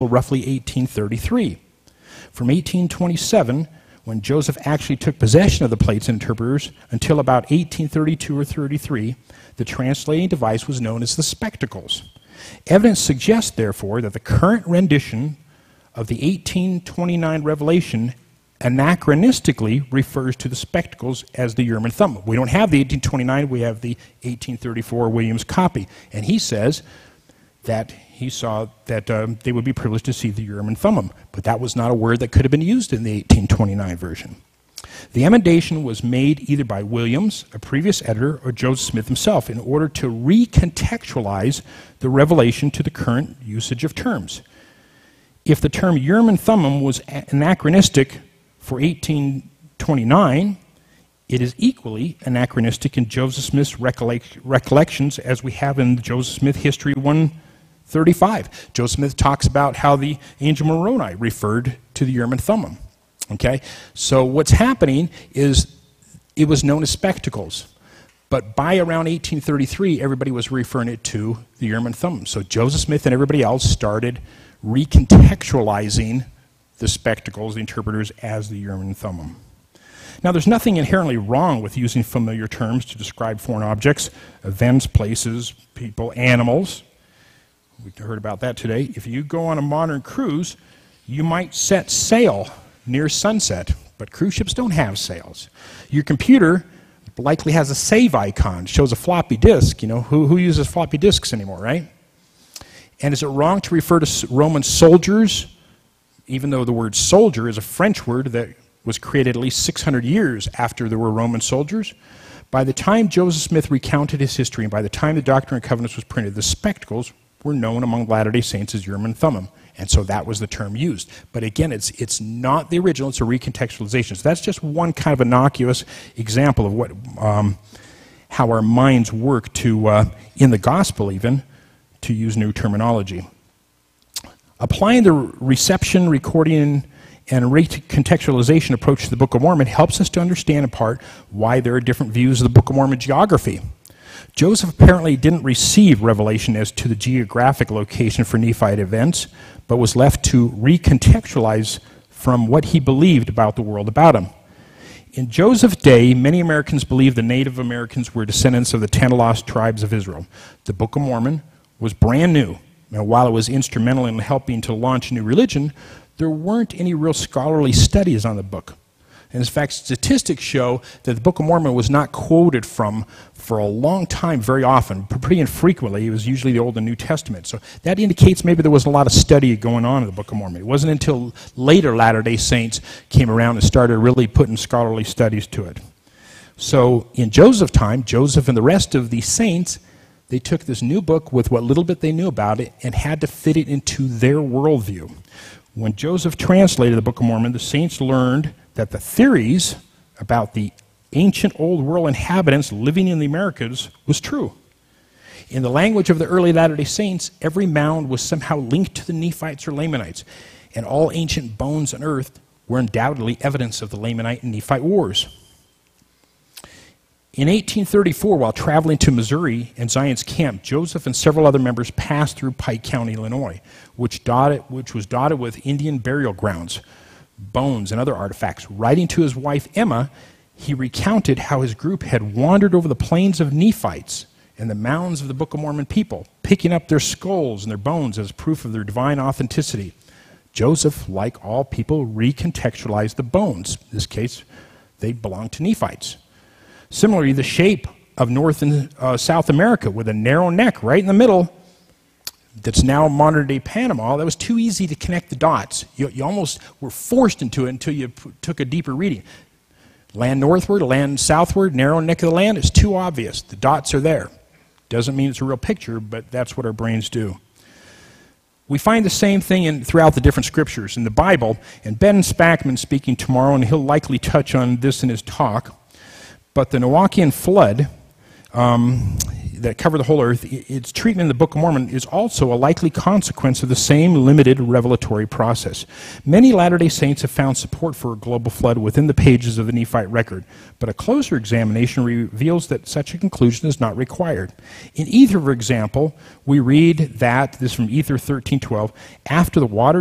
roughly 1833. From 1827, when Joseph actually took possession of the plates and interpreters, until about 1832 or 33, the translating device was known as the spectacles. Evidence suggests, therefore, that the current rendition of the 1829 revelation anachronistically refers to the spectacles as the Urim and Thummim. We don't have the 1829, we have the 1834 Williams copy. And he says that he saw that they would be privileged to see the Urim and Thummim, but that was not a word that could have been used in the 1829 version. The emendation was made either by Williams, a previous editor, or Joseph Smith himself in order to recontextualize the revelation to the current usage of terms. If the term Urim and Thummim was anachronistic for 1829, it is equally anachronistic in Joseph Smith's recollections, as we have in Joseph Smith History 135. Joseph Smith talks about how the angel Moroni referred to the Urim and Thummim. Okay? So what's happening is it was known as spectacles. But by around 1833, everybody was referring it to the Urim and Thummim. So Joseph Smith and everybody else started recontextualizing the spectacles, the interpreters, as the Urim and Thummim. Now, there's nothing inherently wrong with using familiar terms to describe foreign objects, events, places, people, animals. We heard about that today. If you go on a modern cruise, you might set sail near sunset, but cruise ships don't have sails. Your computer likely has a save icon, shows a floppy disk. You know, who uses floppy disks anymore, right? And is it wrong to refer to Roman soldiers, even though the word soldier is a French word that was created at least 600 years after there were Roman soldiers? By the time Joseph Smith recounted his history, and by the time the Doctrine and Covenants was printed, the spectacles were known among Latter-day Saints as Urim and Thummim, and so that was the term used. But again, it's not the original, it's a recontextualization. So that's just one kind of innocuous example of what, how our minds work to, in the gospel even, to use new terminology. Applying the reception, recording, and recontextualization approach to the Book of Mormon helps us to understand in part why there are different views of the Book of Mormon geography. Joseph apparently didn't receive revelation as to the geographic location for Nephite events, but was left to recontextualize from what he believed about the world about him. In Joseph's day, many Americans believed the Native Americans were descendants of the 10 lost tribes of Israel. The Book of Mormon was brand new. Now, while it was instrumental in helping to launch a new religion, there weren't any real scholarly studies on the book. And in fact, statistics show that the Book of Mormon was not quoted from for a long time very often, pretty infrequently. It was usually the Old and New Testament. So that indicates maybe there wasn't a lot of study going on in the Book of Mormon. It wasn't until later Latter-day Saints came around and started really putting scholarly studies to it. So in Joseph's time, Joseph and the rest of the saints, they took this new book with what little bit they knew about it and had to fit it into their worldview. When Joseph translated the Book of Mormon, the saints learned that the theories about the ancient old world inhabitants living in the Americas was true. In the language of the early Latter-day Saints, every mound was somehow linked to the Nephites or Lamanites, and all ancient bones on earth were undoubtedly evidence of the Lamanite and Nephite wars. In 1834, while traveling to Missouri and Zion's camp, Joseph and several other members passed through Pike County, Illinois, which was dotted with Indian burial grounds, bones, and other artifacts. Writing to his wife, Emma, he recounted how his group had wandered over the plains of Nephites and the mounds of the Book of Mormon people, picking up their skulls and their bones as proof of their divine authenticity. Joseph, like all people, recontextualized the bones. In this case, they belonged to Nephites. Similarly, the shape of North and South America with a narrow neck right in the middle that's now modern-day Panama, that was too easy to connect the dots. You almost were forced into it until you took a deeper reading. Land northward, land southward, narrow neck of the land, it's too obvious. The dots are there. Doesn't mean it's a real picture, but that's what our brains do. We find the same thing throughout the different scriptures. In the Bible, and Ben Spackman speaking tomorrow, and he'll likely touch on this in his talk, but the Noachian flood, that cover the whole earth, its treatment in the Book of Mormon is also a likely consequence of the same limited revelatory process. Many Latter-day Saints have found support for a global flood within the pages of the Nephite record, but a closer examination reveals that such a conclusion is not required. In Ether, for example, we read that, this is from Ether 13:12, after the water